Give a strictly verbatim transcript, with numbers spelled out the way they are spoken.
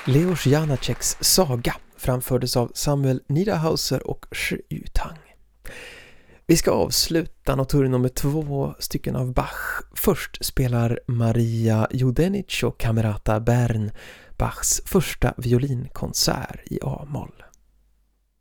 Leos Janaceks Saga framfördes av Samuel Niederhauser och Shi Yutang. Vi ska avsluta nottur nummer två stycken av Bach. Först spelar Maria Judenic och Camerata Bern Bachs första violinkonsert i A-moll.